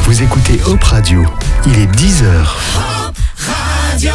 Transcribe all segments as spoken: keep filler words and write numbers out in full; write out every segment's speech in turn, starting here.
Vous écoutez Hop Radio, il est dix heures. Hop Radio.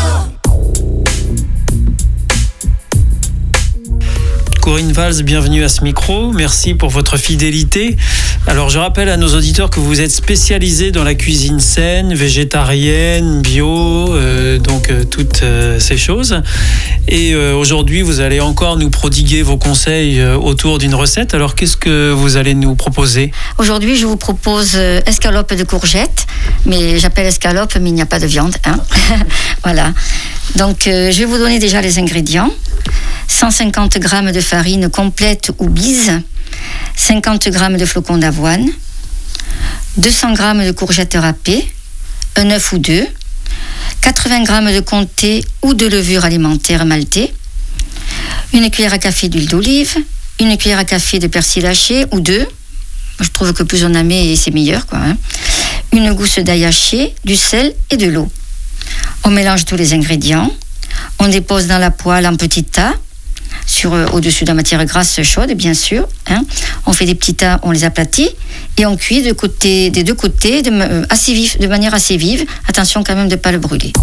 Corinne Valls, bienvenue à ce micro. Merci pour votre fidélité. Alors, je rappelle à nos auditeurs que vous êtes spécialisés dans la cuisine saine, végétarienne, bio, euh, donc euh, toutes euh, ces choses. Et euh, aujourd'hui, vous allez encore nous prodiguer vos conseils euh, autour d'une recette. Alors, qu'est-ce que vous allez nous proposer ? Aujourd'hui, je vous propose euh, escalope de courgettes, mais j'appelle escalope, mais il n'y a pas de viande. Hein. Voilà. Donc, euh, je vais vous donner déjà les ingrédients. cent cinquante grammes de farine complète ou bise, cinquante grammes de flocons d'avoine, deux cents grammes de courgettes râpées, un œuf ou deux, quatre-vingts grammes de comté ou de levure alimentaire maltée, une cuillère à café d'huile d'olive, une cuillère à café de persil haché ou deux. Je trouve que plus on en met, c'est meilleur, quoi, hein. Une gousse d'ail haché, du sel et de l'eau. On mélange tous les ingrédients. On dépose dans la poêle en petits tas, sur, euh, au-dessus de la matière grasse chaude, bien sûr. Hein. On fait des petits tas, on les aplatit et on cuit de côté, des deux côtés de, euh, assez vif, de manière assez vive. Attention quand même de ne pas le brûler.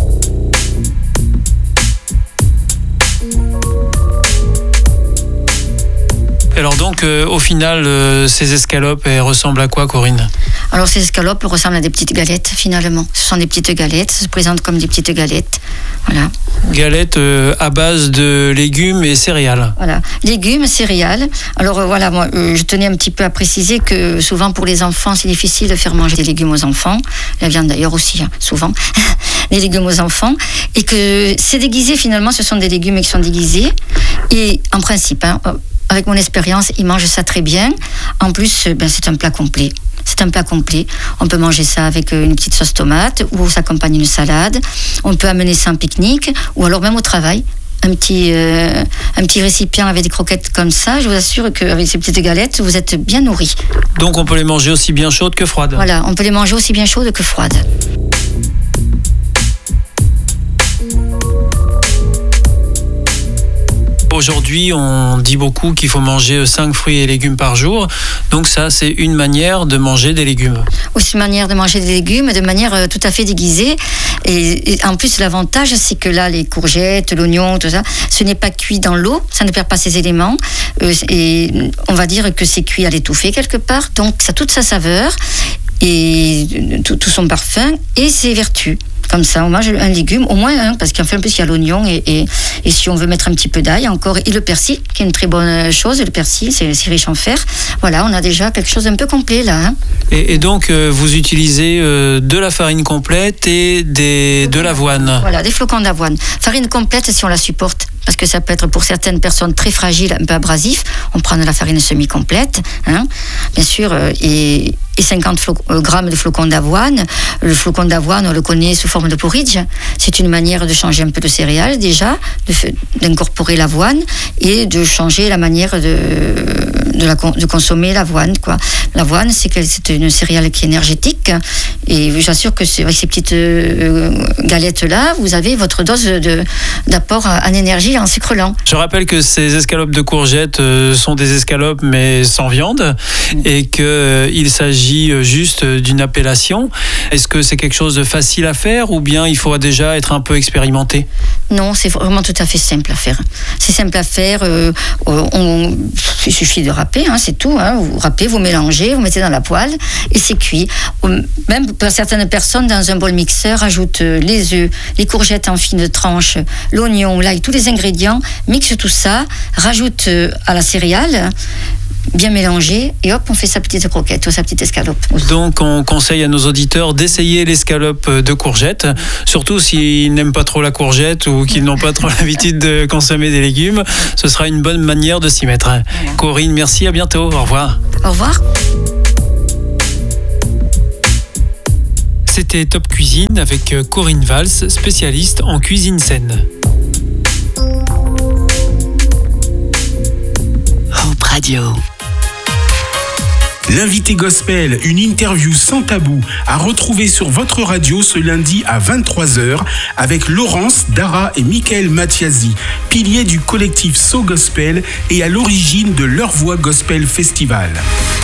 Alors donc, euh, au final, euh, ces escalopes, elles ressemblent à quoi, Corinne ? Alors ces escalopes ressemblent à des petites galettes, finalement. Ce sont des petites galettes, ça se présente comme des petites galettes. Voilà. Galettes euh, à base de légumes et céréales. Voilà, légumes, céréales. Alors euh, voilà, moi, euh, je tenais un petit peu à préciser que souvent pour les enfants, c'est difficile de faire manger des légumes aux enfants. La viande d'ailleurs aussi, hein, souvent. Les légumes aux enfants. Et que c'est déguisé, finalement, ce sont des légumes qui sont déguisés. Et en principe, hein, avec mon expérience, ils mangent ça très bien. En plus, ben, c'est un plat complet. C'est un plat complet. On peut manger ça avec une petite sauce tomate ou s'accompagne une salade. On peut amener ça en pique-nique ou alors même au travail. Un petit, euh, un petit récipient avec des croquettes comme ça, je vous assure qu'avec ces petites galettes, vous êtes bien nourris. Donc on peut les manger aussi bien chaudes que froides. Voilà, on peut les manger aussi bien chaudes que froides. Aujourd'hui, on dit beaucoup qu'il faut manger cinq fruits et légumes par jour. Donc ça, c'est une manière de manger des légumes. Aussi une manière de manger des légumes de manière tout à fait déguisée. Et, et en plus, l'avantage, c'est que là, les courgettes, l'oignon, tout ça, ce n'est pas cuit dans l'eau. Ça ne perd pas ses éléments. Euh, et on va dire que c'est cuit à l'étouffée quelque part. Donc ça a toute sa saveur et tout, tout son parfum et ses vertus. Comme ça, on mange un légume, au moins un, parce qu'en fait, en plus, il y a l'oignon et, et, et si on veut mettre un petit peu d'ail encore, et le persil, qui est une très bonne chose. Le persil, c'est, c'est riche en fer. Voilà, on a déjà quelque chose d'un peu complet là. Hein. Et, et donc, euh, vous utilisez euh, de la farine complète et des, de l'avoine. Voilà, des flocons d'avoine. Farine complète si on la supporte. Parce que ça peut être pour certaines personnes très fragiles, un peu abrasif. On prend de la farine semi-complète, hein, bien sûr, et, et cinquante flo- euh, grammes de flocons d'avoine. Le flocon d'avoine, on le connaît sous forme de porridge. C'est une manière de changer un peu de céréales déjà, de, d'incorporer l'avoine et de changer la manière de, de, la, de consommer l'avoine, quoi. L'avoine, c'est, que, c'est une céréale qui est énergétique. Et j'assure que c'est, avec ces petites euh, galettes-là, vous avez votre dose de, d'apport en énergie en sucre lent. Je rappelle que ces escalopes de courgettes euh, sont des escalopes mais sans viande mmh. et qu'il euh, s'agit juste d'une appellation. Est-ce que c'est quelque chose de facile à faire ou bien il faut déjà être un peu expérimenté ? Non, c'est vraiment tout à fait simple à faire. C'est simple à faire. Euh, on, il suffit de râper, hein, c'est tout. Hein. Vous râpez, vous mélangez, vous mettez dans la poêle et c'est cuit. Même pour certaines personnes, dans un bol mixeur, ajoutent les œufs, les courgettes en fines tranches, l'oignon, l'ail, tous les ingrédients, mixe tout ça, rajoute à la céréale, bien mélangé, et hop, on fait sa petite croquette ou sa petite escalope. Donc on conseille à nos auditeurs d'essayer l'escalope de courgettes, surtout s'ils n'aiment pas trop la courgette ou qu'ils n'ont pas trop l'habitude de consommer des légumes. Ce sera une bonne manière de s'y mettre. Voilà. Corinne, merci, à bientôt, au revoir. Au revoir. C'était Top Cuisine avec Corinne Valls, spécialiste en cuisine saine. Hop Radio. L'invité gospel, une interview sans tabou à retrouver sur votre radio ce lundi à vingt-trois heures avec Laurence, Dara et Michael Mathiasi, piliers du collectif So Gospel et à l'origine de Leur Voix Gospel Festival.